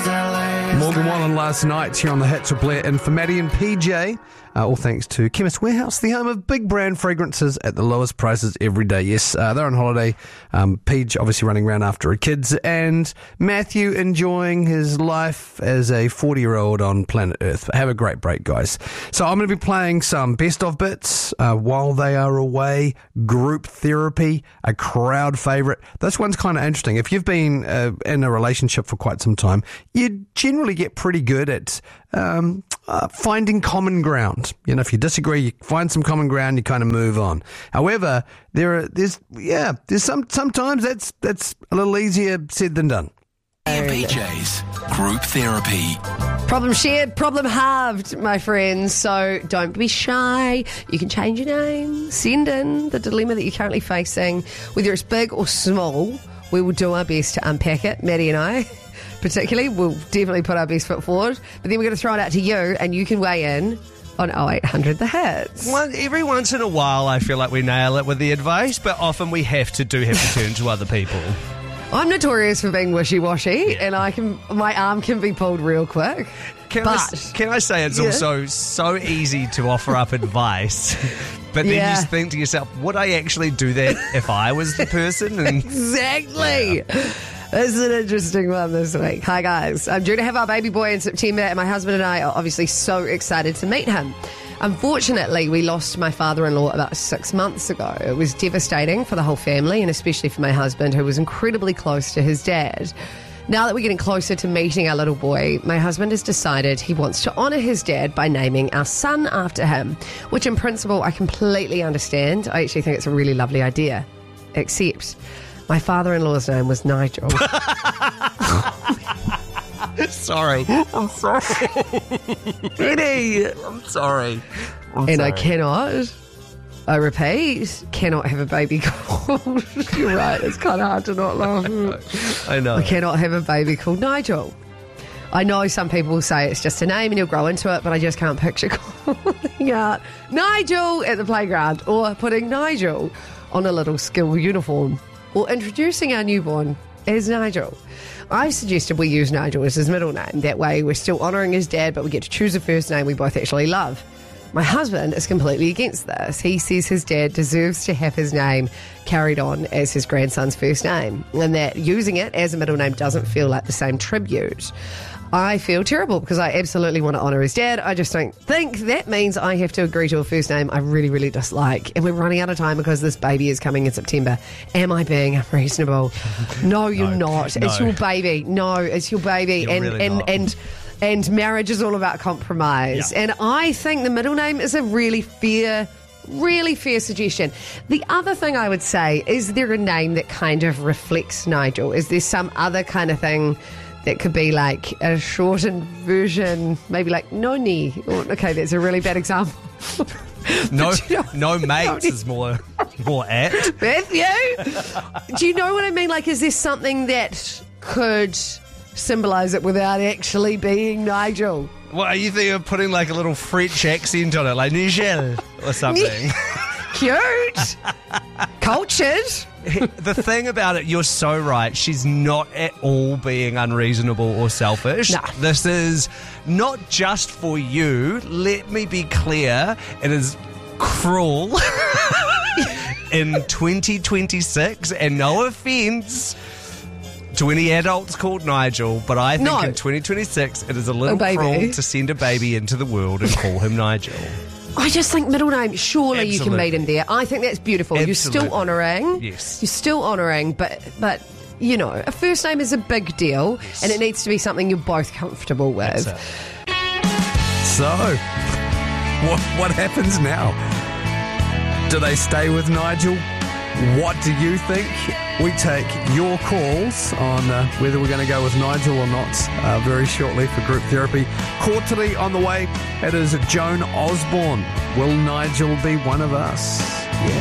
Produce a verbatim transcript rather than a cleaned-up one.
Morgan Wallen last night here on the Hits with Blair and for Maddie and P J. Uh, all thanks to Chemist Warehouse, the home of big brand fragrances at the lowest prices every day. Yes, uh, they're on holiday. Um, Paige obviously running around after her kids, and Matthew enjoying his life as a forty-year-old on planet Earth. Have a great break, guys. So I'm going to be playing some best of bits uh, while they are away. Group therapy, a crowd favourite. This one's kind of interesting. If you've been uh, in a relationship for quite some time, you generally get pretty good at um, uh, finding common ground. You know, if you disagree, you find some common ground, you kind of move on. However, there are, there's, yeah, there's some, sometimes that's, that's a little easier said than done. P J's Group Therapy. Problem shared, problem halved, my friends. So don't be shy. You can change your name. Send in the dilemma that you're currently facing. Whether it's big or small, we will do our best to unpack it, Maddie and I. Particularly, we'll definitely put our best foot forward. But then we're going to throw it out to you, and you can weigh in on oh eight hundred The Hits. One, every once in a while, I feel like we nail it with the advice, but often we have to do have to turn to other people. I'm notorious for being wishy-washy, yeah. and I can my arm can be pulled real quick. Can, but, I, can I say it's yeah. also so easy to offer up advice, but then yeah. you think to yourself, would I actually do that if I was the person? And, exactly. Yeah. This is an interesting one this week. Hi, guys. I'm due to have our baby boy in September, and my husband and I are obviously so excited to meet him. Unfortunately, we lost my father-in-law about six months ago. It was devastating for the whole family, and especially for my husband, who was incredibly close to his dad. Now that we're getting closer to meeting our little boy, my husband has decided he wants to honour his dad by naming our son after him, which in principle I completely understand. I actually think it's a really lovely idea. Except my father-in-law's name was Nigel. Sorry. I'm sorry. Eddie, I'm sorry. I'm and sorry. I cannot, I repeat, cannot have a baby called... You're right, it's kind of hard to not laugh. I know. I cannot have a baby called Nigel. I know some people will say it's just a name and you'll grow into it, but I just can't picture calling out Nigel at the playground or putting Nigel on a little school uniform or introducing our newborn as Nigel. I've suggested we use Nigel as his middle name. That way we're still honouring his dad, but we get to choose a first name we both actually love. My husband is completely against this. He says his dad deserves to have his name carried on as his grandson's first name, and that using it as a middle name doesn't feel like the same tribute. I feel terrible because I absolutely want to honour his dad. I just don't think that means I have to agree to a first name I really, really dislike. And we're running out of time because this baby is coming in September. Am I being unreasonable? No, you're no, not. no. It's your baby. No, it's your baby. You're and really and, not. and and marriage is all about compromise. Yeah. And I think the middle name is a really fair Really fair suggestion. The other thing I would say, is there a name that kind of reflects Nigel? Is there some other kind of thing that could be like a shortened version, maybe like Noni? Or, okay, that's a really bad example. No, you know, no mates Noni. is more, more apt. Matthew? Do you know what I mean? Like, is there something that could symbolise it without actually being Nigel? What are you thinking of putting like a little French accent on it, like Nigel or something? Cute. Cultured. The thing about it, you're so right. She's not at all being unreasonable or selfish. No. This is not just for you. Let me be clear. It is cruel in twenty twenty-six, and no offence to any adults called Nigel, but I think No. in twenty twenty-six it is a little A baby. cruel to send a baby into the world and call him Nigel. I just think middle name, surely you can Absolutely. meet him there. I think that's beautiful. You're still Absolutely. honouring. Yes. You're still honouring, but, but you know, a first name is a big deal, Yes. and it needs to be something you're both comfortable with. That's it. So, what what happens now? Do they stay with Nigel? What do you think? We take your calls on uh, whether we're going to go with Nigel or not uh, very shortly for group therapy. Quarterly on the way. It is Joan Osborne. Will Nigel be one of us?